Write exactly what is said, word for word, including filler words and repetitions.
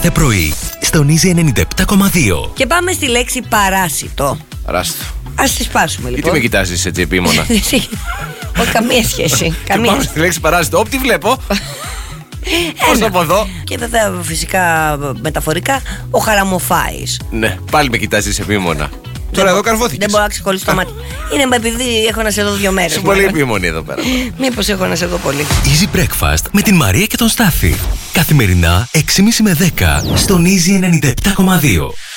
κάθε πρωί στον Easy ενενήντα επτά κόμμα δύο. Και πάμε στη λέξη παράσιτο. Παράσιτο. Ας τη σπάσουμε λοιπόν. Γιατί με κοιτάζεις έτσι επίμονα? Όχι, καμία σχέση. Καμία. Πάμε στη λέξη παράσιτο. Όπ, τι βλέπω. Πώς από εδώ. Και βέβαια φυσικά μεταφορικά ο χαραμοφάης. Ναι, πάλι με κοιτάζεις επίμονα. Τώρα εδώ καρφώθηκες. Δεν μπορώ να ξεχωρίσω το μάτι. Είναι επειδή έχω να σε δω δύο μέρες. Είσαι πολύ επίμονη εδώ πέρα. Μήπως έχω να σε δω πολύ. Easy Breakfast με την Μαρία και τον Στάφη. Καθημερινά έξι και μισή με δέκα στον Easy ενενήντα επτά κόμμα δύο.